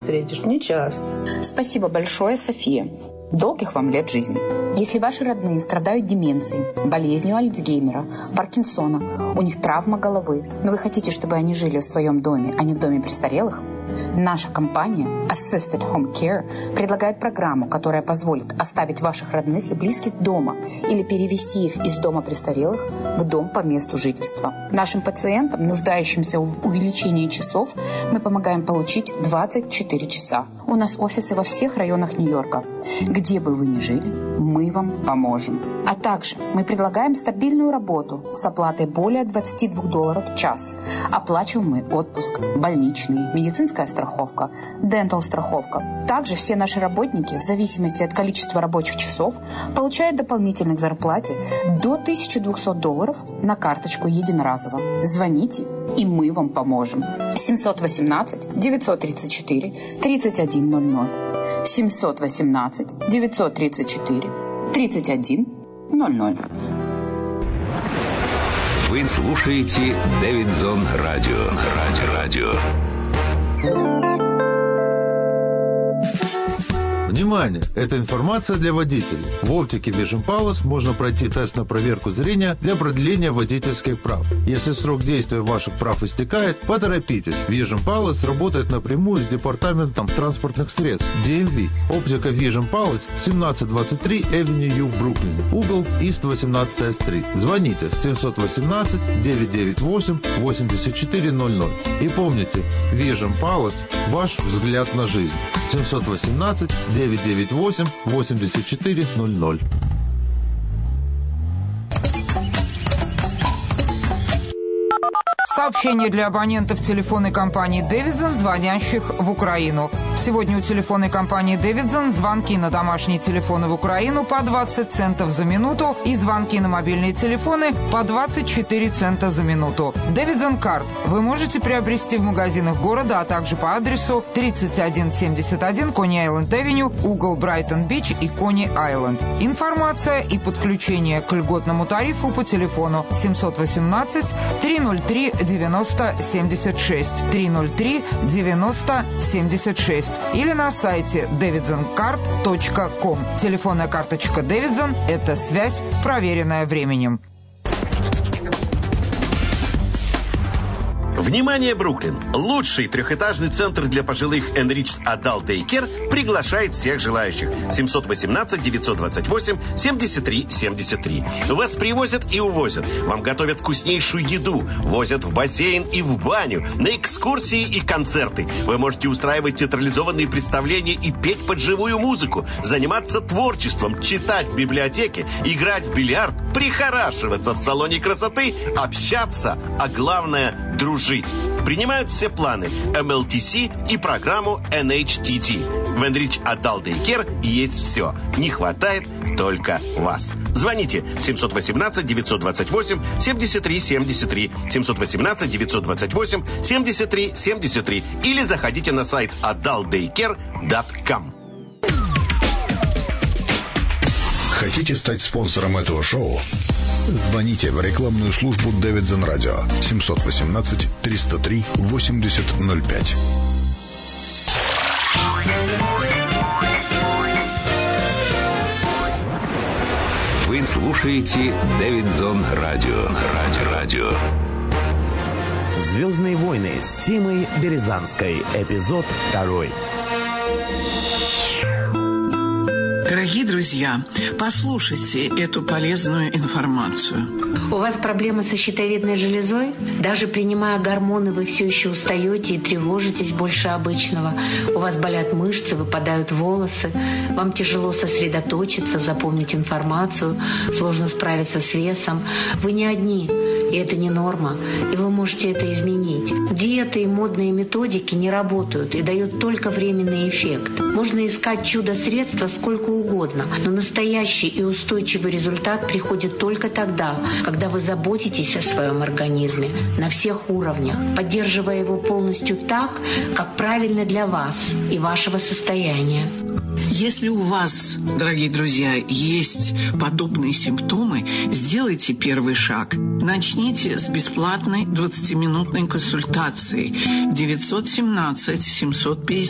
встретишь нечасто. Спасибо большое, София. Долгих вам лет жизни. Если ваши родные страдают деменцией, болезнью Альцгеймера, Паркинсона, у них травма головы, но вы хотите, чтобы они жили в своем доме, а не в доме престарелых, наша компания Assisted Home Care предлагает программу, которая позволит оставить ваших родных и близких дома или перевести их из дома престарелых в дом по месту жительства. Нашим пациентам, нуждающимся в увеличении часов, мы помогаем получить 24 часа. У нас офисы во всех районах Нью-Йорка. Где бы вы ни жили, мы вам поможем. А также мы предлагаем стабильную работу с оплатой более $22 в час, оплачиваемый отпуск, больничный, медицинская страховка, дентал-страховка. Также все наши работники, в зависимости от количества рабочих часов, получают дополнительно к зарплате до $1200 на карточку единоразово. Звоните, и мы вам поможем. 718-934-3100. 718-934-3100. Вы слушаете Дэвидсон Радио. Внимание! Это информация для водителей. В оптике Vision Palace можно пройти тест на проверку зрения для продления водительских прав. Если срок действия ваших прав истекает, поторопитесь. Vision Palace работает напрямую с Департаментом транспортных средств DMV. Оптика Vision Palace 1723 Avenue U в Бруклине. Угол East 18 Street. Звоните 718-998-8400. И помните, Vision Palace – ваш взгляд на жизнь. 718-998-8400. Сообщение для абонентов телефонной компании «Дэвидсон», звонящих в Украину. Сегодня у телефонной компании «Дэвидсон» звонки на домашние телефоны в Украину по 20 центов за минуту и звонки на мобильные телефоны по 24 цента за минуту. «Дэвидсон Карт» вы можете приобрести в магазинах города, а также по адресу 3171 Кони-Айленд-Авеню, угол Брайтон-Бич и Кони-Айленд. Информация и подключение к льготному тарифу по телефону 718-303-9076, 303-9076 или на сайте davidsoncard.com. Телефонная карточка Davidson – это связь, проверенная временем. Внимание, Бруклин! Лучший трехэтажный центр для пожилых Enriched Adult Daycare приглашает всех желающих. 718-928-73-73. Вас привозят и увозят. Вам готовят вкуснейшую еду. Возят в бассейн и в баню. На экскурсии и концерты. Вы можете устраивать театрализованные представления и петь под живую музыку. Заниматься творчеством, читать в библиотеке, играть в бильярд, прихорашиваться в салоне красоты, общаться, а главное – дружить. Принимают все планы MLTC и программу NHTD. В Enriched Adult Daycare есть все. Не хватает только вас. Звоните 718-928-73-73, 718-928-73-73 или заходите на сайт adultdaycare.com. Хотите стать спонсором этого шоу? Звоните в рекламную службу Дэвидсон Радио 718-303-8005. Вы слушаете Дэвидсон Радио. «Звездные войны» с Симой Березанской. Эпизод 2. Дорогие друзья, послушайте эту полезную информацию. У вас проблемы со щитовидной железой? Даже принимая гормоны, вы все еще устаете и тревожитесь больше обычного. У вас болят мышцы, выпадают волосы. Вам тяжело сосредоточиться, запомнить информацию, сложно справиться с весом. Вы не одни. И это не норма, и вы можете это изменить. Диеты и модные методики не работают и дают только временный эффект. Можно искать чудо-средства сколько угодно, но настоящий и устойчивый результат приходит только тогда, когда вы заботитесь о своем организме на всех уровнях, поддерживая его полностью так, как правильно для вас и вашего состояния. Если у вас, дорогие друзья, есть подобные симптомы, сделайте первый шаг. Начните с бесплатной 20-минутной консультации 917-750-7373.